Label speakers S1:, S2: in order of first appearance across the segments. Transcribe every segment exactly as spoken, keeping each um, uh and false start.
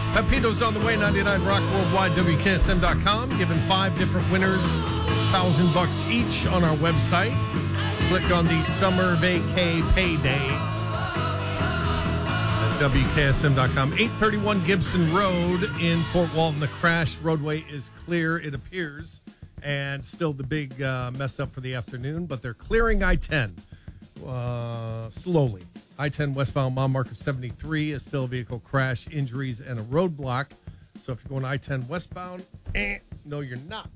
S1: Pepito's on the way, ninety-nine Rock Worldwide, W K S M dot com. Giving five different winners, one thousand bucks each on our website. Click on the Summer Vacay Payday at W K S M dot com. eight thirty-one Gibson Road in Fort Walton. The crash roadway is clear, it appears, and still the big uh, mess up for the afternoon, but they're clearing I ten uh, slowly. I ten westbound, mile marker seventy-three, is still a vehicle crash, injuries, and a roadblock. So if you're going I ten westbound, eh, no, you're not.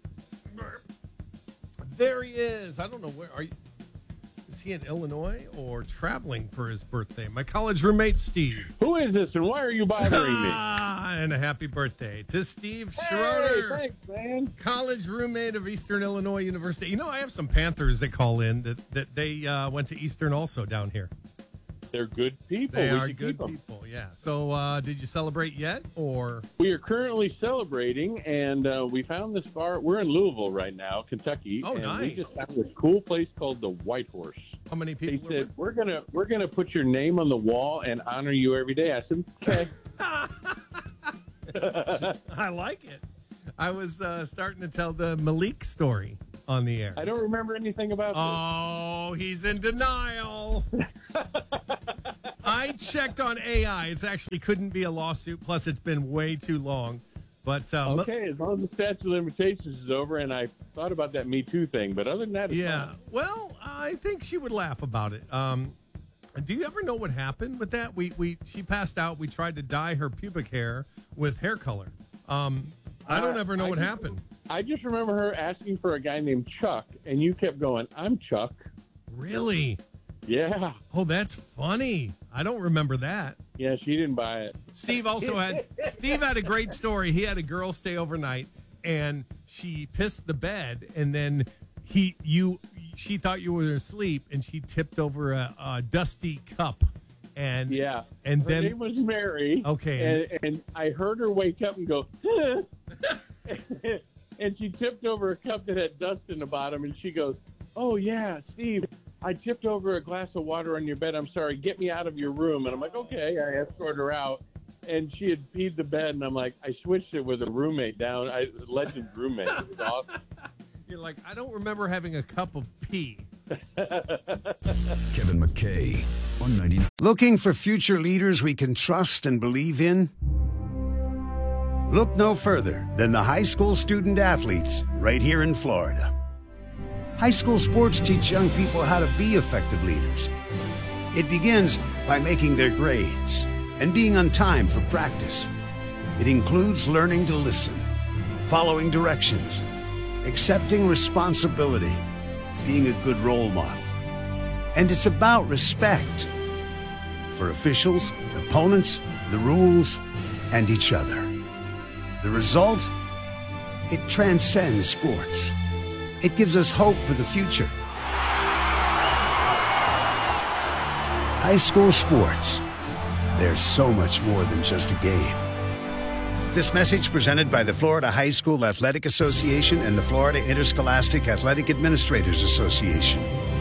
S1: There he is. I don't know where are you. Is he in Illinois or traveling for his birthday? My college roommate, Steve.
S2: Who is this, and why are you bothering me?
S1: And a happy birthday to Steve
S2: Hey,
S1: Schroeder.
S2: thanks, man.
S1: College roommate of Eastern Illinois University. You know, I have some Panthers that call in that, that they uh, went to Eastern also down here.
S2: They're good people.
S1: They
S2: we
S1: are
S2: should
S1: good
S2: keep 'em.
S1: people, yeah. So uh, did you celebrate yet? Or
S2: We are currently celebrating, and uh, we found this bar. We're in Louisville right now, Kentucky.
S1: Oh,
S2: and
S1: nice.
S2: We just found this cool place called the White Horse.
S1: how many
S2: They
S1: people?
S2: said, we're going to we're gonna put your name on the wall and honor you every day. I said, okay.
S1: I like it. I was uh, starting to tell the Malik story on the air.
S2: I don't remember anything about
S1: Oh, he's in denial. I checked on A I. It's actually couldn't be a lawsuit. Plus, it's been way too long. But
S2: this.
S1: um,
S2: Okay, as long as the statute of limitations is over, and I thought about that Me Too thing. But other than that, it's
S1: yeah.
S2: fine.
S1: Well, I think she would laugh about it. Um, do you ever know what happened with that? We we she passed out. We tried to dye her pubic hair with hair color. Um, I don't
S2: Uh,
S1: ever know
S2: I
S1: what
S2: just-
S1: happened.
S2: I just remember her asking for a guy named Chuck, and you kept going, I'm Chuck.
S1: Really?
S2: Yeah.
S1: Oh, that's funny. I don't remember that.
S2: Yeah, she didn't buy it.
S1: Steve also had Steve had a great story. He had a girl stay overnight, and she pissed the bed, and then he you she thought you were asleep, and she tipped over a, a dusty cup, and
S2: Yeah.
S1: and
S2: Her
S1: then
S2: name was Mary.
S1: Okay.
S2: And, and I heard her wake up and go, huh. And she tipped over a cup that had dust in the bottom, and she goes, oh, yeah, Steve, I tipped over a glass of water on your bed. I'm sorry. Get me out of your room. And I'm like, okay. I escorted her out, and she had peed the bed, and I'm like, I switched it with a roommate down. I Legend roommate. It was awesome.
S1: you're like, I don't remember having a cup of pee.
S3: Kevin McKay on ninety.
S4: Looking for future leaders we can trust and believe in? Look no further than the high school student athletes right here in Florida. High school sports teach young people how to be effective leaders. It begins by making their grades and being on time for practice. It includes learning to listen, following directions, accepting responsibility, being a good role model. And it's about respect for officials, opponents, the rules, and each other. The result? It transcends sports. It gives us hope for the future. High school sports. There's so much more than just a game. This message presented by the Florida High School Athletic Association and the Florida Interscholastic Athletic Administrators Association.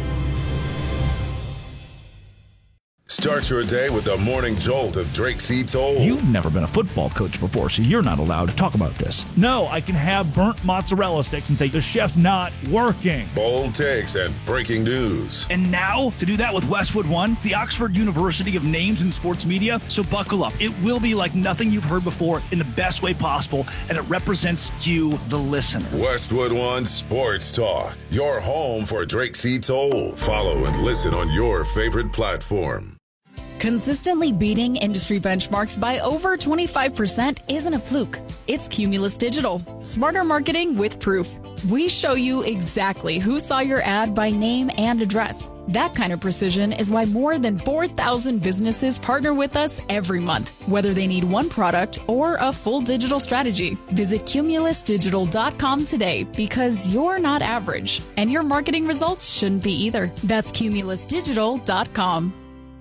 S5: Start your day with the morning jolt of Drake C. Toll.
S6: You've never been a football coach before, so you're not allowed to talk about this. No, I can have burnt mozzarella sticks and say the chef's not working.
S5: Bold takes and breaking news.
S6: And now, to do that with Westwood One, the Oxford University of names in sports media, so buckle up. It will be like nothing you've heard before in the best way possible, and it represents you, the listener.
S5: Westwood One Sports Talk, your home for Drake C. Toll. Follow and listen on your favorite platform.
S7: Consistently beating industry benchmarks by over twenty-five percent isn't a fluke. It's Cumulus Digital. Smarter marketing with proof. We show you exactly who saw your ad by name and address. That kind of precision is why more than four thousand businesses partner with us every month, whether they need one product or a full digital strategy. Visit cumulus digital dot com today because you're not average, and your marketing results shouldn't be either. That's cumulus digital dot com.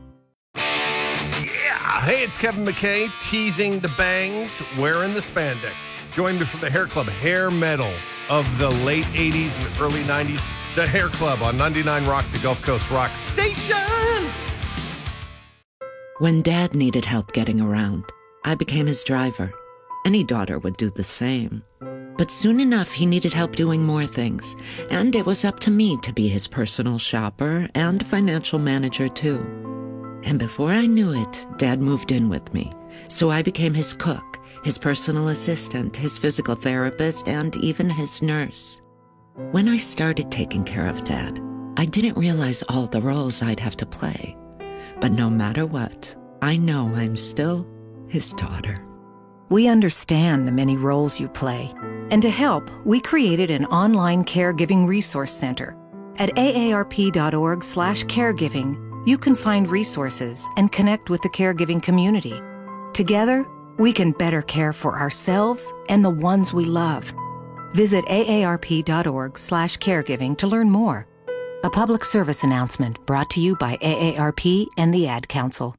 S1: Hey, it's Kevin McKay, teasing the bangs, wearing the spandex. Join me for the Hair Club Hair Metal of the late eighties and early nineties. The Hair Club on ninety-nine Rock, the Gulf Coast Rock Station.
S8: When Dad needed help getting around, I became his driver. Any daughter would do the same. But soon enough, he needed help doing more things, and it was up to me to be his personal shopper and financial manager, too. And before I knew it, Dad moved in with me. So I became his cook, his personal assistant, his physical therapist, and even his nurse. When I started taking care of Dad, I didn't realize all the roles I'd have to play. But no matter what, I know I'm still his daughter.
S9: We understand the many roles you play. And to help, we created an online caregiving resource center. At A A R P dot org slash caregiving, you can find resources and connect with the caregiving community. Together, we can better care for ourselves and the ones we love. Visit A A R P dot org slash caregiving to learn more. A public service announcement brought to you by A A R P and the Ad Council.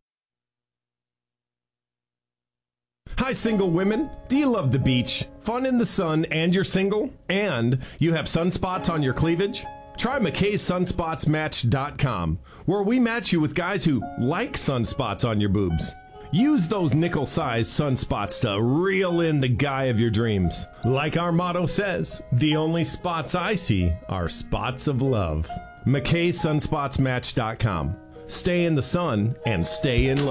S10: Hi, single women. Do you love the beach, fun in the sun, and you're single? And you have sunspots on your cleavage? Try McKay Sunspots Match dot com, where we match you with guys who like sunspots on your boobs. Use those nickel-sized sunspots to reel in the guy of your dreams. Like our motto says, the only spots I see are spots of love. McKay Sunspots Match dot com. Stay in the sun and stay in love.